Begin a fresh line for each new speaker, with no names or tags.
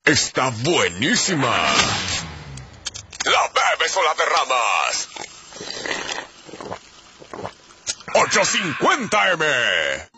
Está buenísima. La bebes o la derramas. 850 M.